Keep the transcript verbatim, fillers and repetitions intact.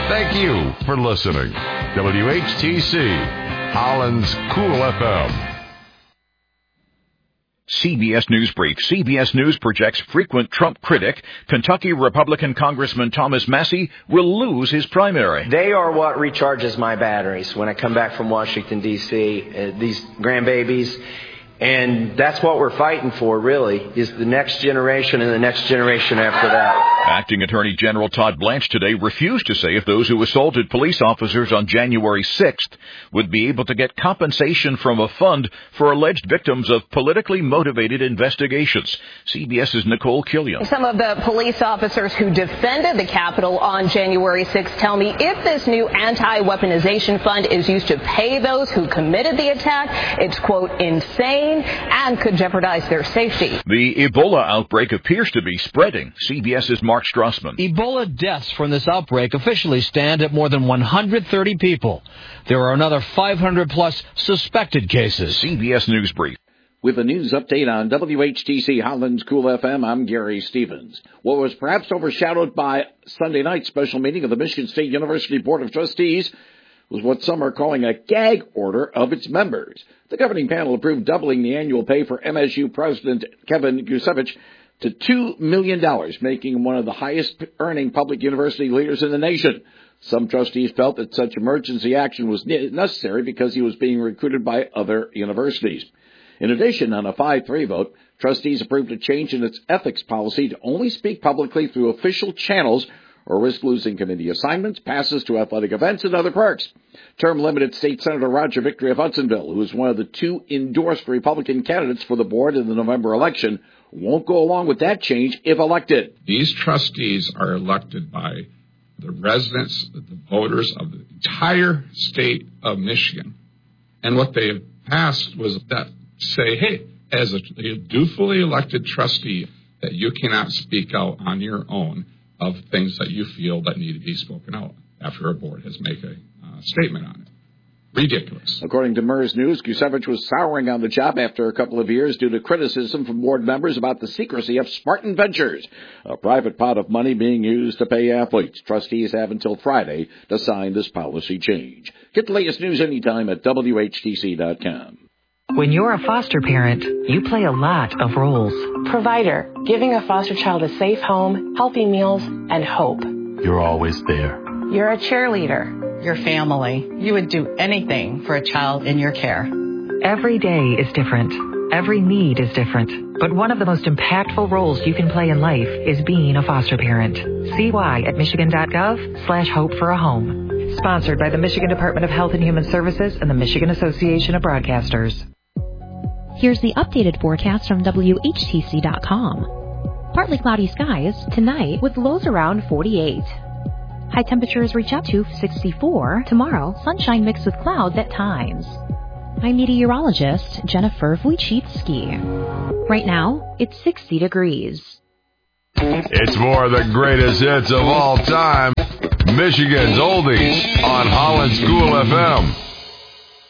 Thank you for listening. W H T C, Holland's Cool F M. C B S News Brief. C B S News projects frequent Trump critic, Kentucky Republican Congressman Thomas Massie, will lose his primary. They are what recharges my batteries when I come back from Washington, D C, uh, these grandbabies. And that's what we're fighting for, really, is the next generation and the next generation after that. Acting Attorney General Todd Blanche today refused to say if those who assaulted police officers on January sixth would be able to get compensation from a fund for alleged victims of politically motivated investigations. CBS's Nicole Killian. Some of the police officers who defended the Capitol on January sixth tell me if this new anti-weaponization fund is used to pay those who committed the attack, it's, quote, insane and could jeopardize their safety. The Ebola outbreak appears to be spreading. CBS's Mark Strassman. Ebola deaths from this outbreak officially stand at more than one hundred thirty people. There are another five hundred plus suspected cases. C B S News Brief. With a news update on W H T C Holland's Cool F M, I'm Gary Stevens. What was perhaps overshadowed by Sunday night's special meeting of the Michigan State University Board of Trustees was what some are calling a gag order of its members. The governing panel approved doubling the annual pay for M S U President Kevin Gusevich to two million dollars, making him one of the highest-earning public university leaders in the nation. Some trustees felt that such emergency action was necessary because he was being recruited by other universities. In addition, on a five three vote, trustees approved a change in its ethics policy to only speak publicly through official channels or risk losing committee assignments, passes to athletic events, and other perks. Term-limited State Senator Roger Victory of Hudsonville, who is one of the two endorsed Republican candidates for the board in the November election, won't go along with that change if elected. These trustees are elected by the residents, the voters of the entire state of Michigan. And what they have passed was that say, hey, as a dutifully elected trustee, that you cannot speak out on your own of things that you feel that need to be spoken out after a board has made a uh, statement on it. Ridiculous. According to M U R S News, Gusevich was souring on the job after a couple of years due to criticism from board members about the secrecy of Spartan Ventures, a private pot of money being used to pay athletes. Trustees have until Friday to sign this policy change. Get the latest news anytime at W H T C dot com. When you're a foster parent, you play a lot of roles. Provider, giving a foster child a safe home, healthy meals, and hope. You're always there. You're a cheerleader. Your family. You would do anything for a child in your care. Every day is different. Every need is different. But one of the most impactful roles you can play in life is being a foster parent. See why at michigan.gov slash hope for a home. Sponsored by the Michigan Department of Health and Human Services and the Michigan Association of Broadcasters. Here's the updated forecast from W H T C dot com. Partly cloudy skies tonight with lows around forty-eight. High temperatures reach up to sixty-four. Tomorrow, sunshine mixed with clouds at times. I'm meteorologist Jennifer Wojcicki. Right now, it's sixty degrees. It's more of the greatest hits of all time. Michigan's Oldies on Holland's Cool F M.